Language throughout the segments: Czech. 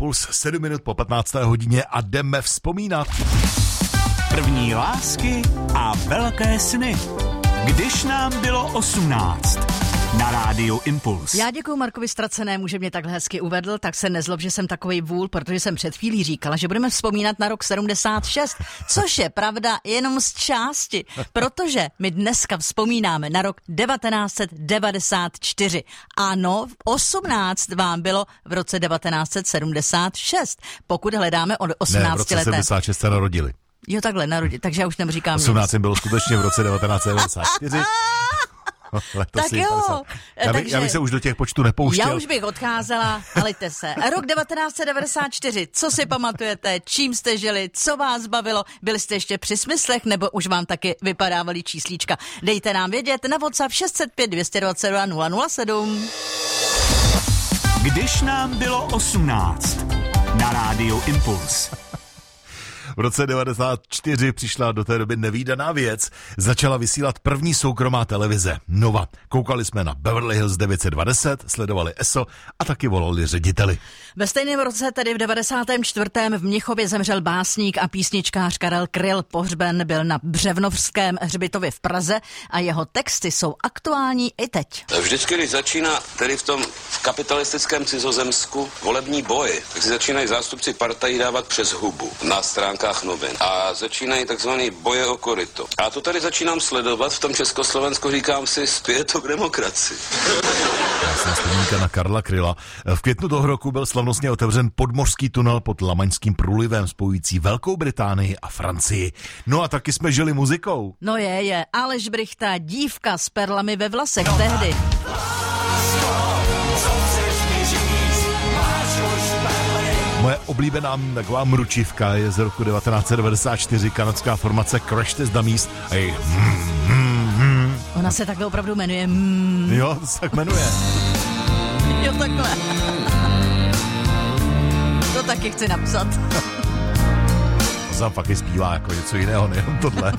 Impuls 7 minut po 15. hodině a jdeme vzpomínat. První lásky a velké sny. Když nám bylo 18. Na rádiu Impuls. Já děkuju Markovi Ztracenému, že mě takhle hezky uvedl, tak se nezlob, že jsem takovej vůl, protože jsem před chvílí říkala, že budeme vzpomínat na rok 76, což je pravda jenom z části, protože my dneska vzpomínáme na rok 1994. Ano, 18 vám bylo v roce 1976, pokud hledáme od 18 Ne, v roce leté. 76 se narodili. Jo, takhle narodit, takže já už neříkám 18 bylo skutečně v roce 1994. Tak jo. Já bych se už do těch počtů nepouštěl. Já už bych odcházela, hejte se. Rok 1994, co si pamatujete, čím jste žili, co vás bavilo, byli jste ještě při smyslech, nebo už vám taky vypadávaly číslíčka. Dejte nám vědět na WhatsApp 605 222 007. Když nám bylo 18. Na rádiu Impuls. V roce 1994 přišla do té doby nevídaná věc. Začala vysílat první soukromá televize Nova. Koukali jsme na Beverly Hills 920, sledovali ESO a taky volali řediteli. Ve stejném roce, tedy v 94. v Mnichově zemřel básník a písničkář Karel Kryl. Pohřben byl na Břevnovském hřbitově v Praze a jeho texty jsou aktuální i teď. Vždycky, když začíná tedy v tom kapitalistickém cizozemsku volební boj, tak si začínají zástupci partají dávat přes hubu na stránkách novin a začínají takzvaný boje o koryto. A to tady začínám sledovat v tom Československu, říkám si, spěje to k demokracii. Krásná vzpomínka na Karla Kryla. V květnu toho roku byl slavnostně otevřen podmořský tunel pod Lamaňským průlivem spojující Velkou Británii a Francii. No a taky jsme žili muzikou. No je, Aleš Brychta, dívka s perlami ve vlasech tehdy. Moje oblíbená taková mručivka je z roku 1994, kanadská formace Crash Test Dummies a její Ona se takhle opravdu jmenuje. Jo, to se tak jmenuje. Jo, takhle. To taky chci napsat. To se fakt zpívá jako něco jiného, nejenom tohle.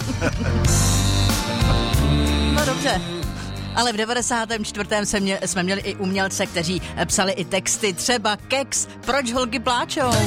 No dobře. Ale v 94. jsme měli i umělce, kteří psali i texty, třeba Keks, Proč holky pláčou.